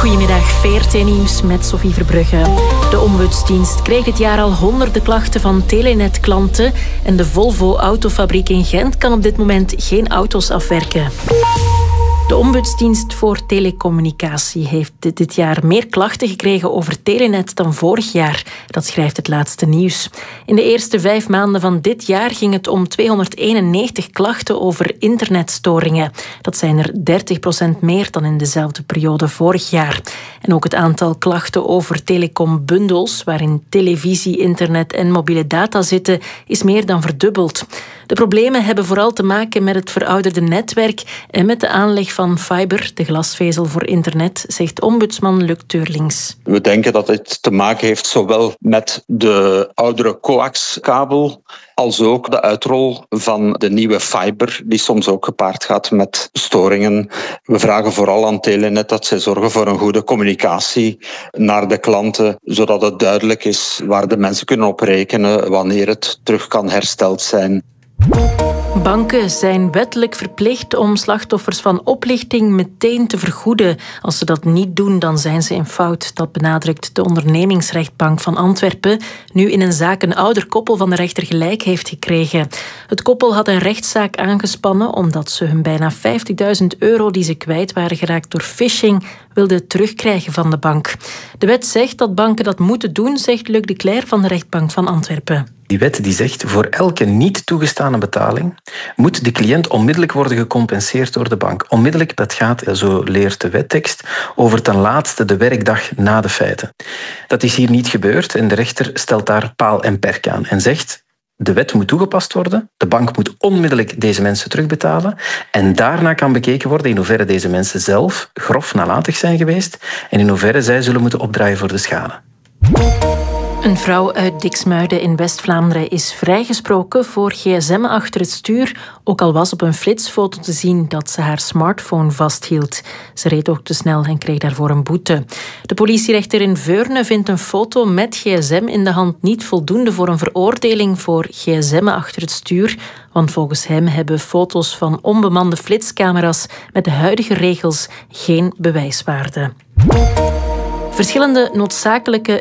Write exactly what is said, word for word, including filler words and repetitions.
Goedemiddag, V R T-nieuws met Sophie Verbrugge. De ombudsdienst kreeg dit jaar al honderden klachten van Telenet-klanten en de Volvo-autofabriek in Gent kan op dit moment geen auto's afwerken. De ombudsdienst voor telecommunicatie heeft dit jaar meer klachten gekregen over Telenet dan vorig jaar. Dat schrijft het laatste nieuws. In de eerste vijf maanden van dit jaar ging het om tweehonderdeenennegentig klachten over internetstoringen. Dat zijn er dertig procent meer dan in dezelfde periode vorig jaar. En ook het aantal klachten over telecombundels, waarin televisie, internet en mobiele data zitten, is meer dan verdubbeld. De problemen hebben vooral te maken met het verouderde netwerk en met de aanleg van fiber, de glasvezel voor internet, zegt ombudsman Luc Teurlings. We denken dat het te maken heeft zowel met de oudere coaxkabel als ook de uitrol van de nieuwe fiber, die soms ook gepaard gaat met storingen. We vragen vooral aan Telenet dat zij zorgen voor een goede communicatie naar de klanten, zodat het duidelijk is waar de mensen kunnen op rekenen wanneer het terug kan hersteld zijn. Banken zijn wettelijk verplicht om slachtoffers van oplichting meteen te vergoeden. Als ze dat niet doen, dan zijn ze in fout. Dat benadrukt de ondernemingsrechtbank van Antwerpen, nu in een zaak een ouder koppel van de rechter gelijk heeft gekregen. Het koppel had een rechtszaak aangespannen omdat ze hun bijna vijftigduizend euro die ze kwijt waren geraakt door phishing wilden terugkrijgen van de bank. De wet zegt dat banken dat moeten doen, zegt Luc de Cler van de rechtbank van Antwerpen. Die wet die zegt, voor elke niet toegestane betaling moet de cliënt onmiddellijk worden gecompenseerd door de bank. Onmiddellijk, dat gaat, zo leert de wettekst, over ten laatste de werkdag na de feiten. Dat is hier niet gebeurd en de rechter stelt daar paal en perk aan en zegt, de wet moet toegepast worden, de bank moet onmiddellijk deze mensen terugbetalen en daarna kan bekeken worden in hoeverre deze mensen zelf grof nalatig zijn geweest en in hoeverre zij zullen moeten opdraaien voor de schade. Een vrouw uit Diksmuiden in West-Vlaanderen is vrijgesproken voor gsm'en achter het stuur, ook al was op een flitsfoto te zien dat ze haar smartphone vasthield. Ze reed ook te snel en kreeg daarvoor een boete. De politierechter in Veurne vindt een foto met gsm in de hand niet voldoende voor een veroordeling voor gsm'en achter het stuur, want volgens hem hebben foto's van onbemande flitscamera's met de huidige regels geen bewijswaarde. Verschillende noodzakelijke